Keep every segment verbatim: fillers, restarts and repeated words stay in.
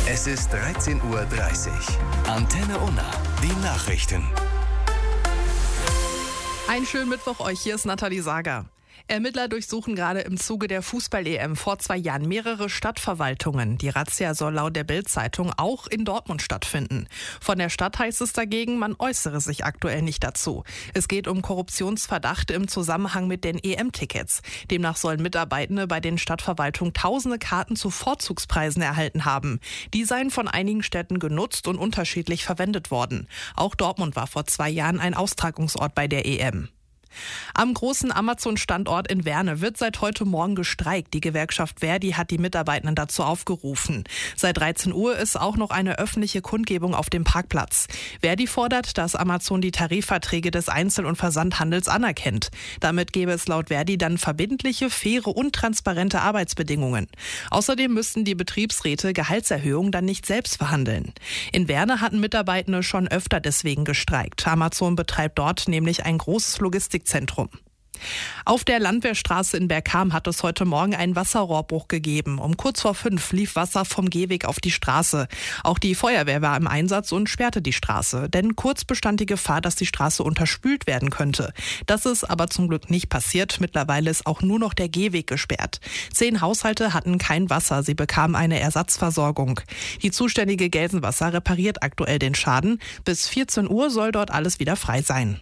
Es ist dreizehn Uhr dreißig. Antenne Unna, die Nachrichten. Einen schönen Mittwoch euch, hier ist Nathalie Sager. Ermittler durchsuchen gerade im Zuge der Fußball-E M vor zwei Jahren mehrere Stadtverwaltungen. Die Razzia soll laut der Bild-Zeitung auch in Dortmund stattfinden. Von der Stadt heißt es dagegen, man äußere sich aktuell nicht dazu. Es geht um Korruptionsverdacht im Zusammenhang mit den E M-Tickets. Demnach sollen Mitarbeitende bei den Stadtverwaltungen tausende Karten zu Vorzugspreisen erhalten haben. Die seien von einigen Städten genutzt und unterschiedlich verwendet worden. Auch Dortmund war vor zwei Jahren ein Austragungsort bei der E M. Am großen Amazon-Standort in Werne wird seit heute Morgen gestreikt. Die Gewerkschaft Verdi hat die Mitarbeitenden dazu aufgerufen. Seit dreizehn Uhr ist auch noch eine öffentliche Kundgebung auf dem Parkplatz. Verdi fordert, dass Amazon die Tarifverträge des Einzel- und Versandhandels anerkennt. Damit gäbe es laut Verdi dann verbindliche, faire und transparente Arbeitsbedingungen. Außerdem müssten die Betriebsräte Gehaltserhöhungen dann nicht selbst verhandeln. In Werne hatten Mitarbeitende schon öfter deswegen gestreikt. Amazon betreibt dort nämlich ein großes Logistikzentrum. Auf der Landwehrstraße in Bergkamen hat es heute Morgen einen Wasserrohrbruch gegeben. Um kurz vor fünf lief Wasser vom Gehweg auf die Straße. Auch die Feuerwehr war im Einsatz und sperrte die Straße. Denn kurz bestand die Gefahr, dass die Straße unterspült werden könnte. Das ist aber zum Glück nicht passiert. Mittlerweile ist auch nur noch der Gehweg gesperrt. Zehn Haushalte hatten kein Wasser. Sie bekamen eine Ersatzversorgung. Die zuständige Gelsenwasser repariert aktuell den Schaden. Bis vierzehn Uhr soll dort alles wieder frei sein.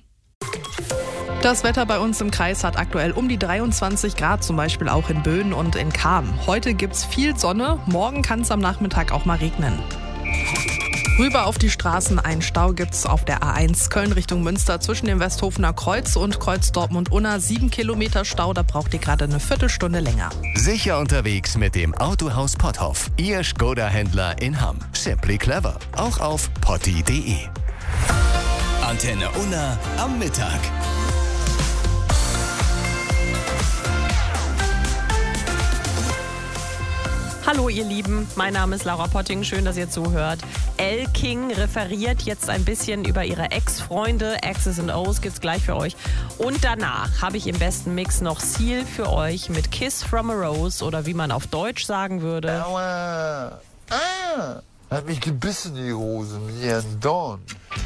Das Wetter bei uns im Kreis hat aktuell um die dreiundzwanzig Grad, zum Beispiel auch in Böen und in Cham. Heute gibt's viel Sonne, morgen kann es am Nachmittag auch mal regnen. Rüber auf die Straßen, einen Stau gibt's auf der A eins Köln Richtung Münster zwischen dem Westhofener Kreuz und Kreuz Dortmund-Unna. Sieben Kilometer Stau, da braucht ihr gerade eine Viertelstunde länger. Sicher unterwegs mit dem Autohaus Potthoff. Ihr Skoda-Händler in Hamm. Simply clever. Auch auf potti punkt de. Antenne Unna am Mittag. Hallo ihr Lieben, mein Name ist Laura Potting, schön, dass ihr zuhört. Elle King referiert jetzt ein bisschen über ihre Ex-Freunde, X's and O's gibt's gleich für euch. Und danach habe ich im besten Mix noch Seal für euch mit Kiss from a Rose oder wie man auf Deutsch sagen würde. Aua, ah, hat mich gebissen die Hose mit ihren Dorn.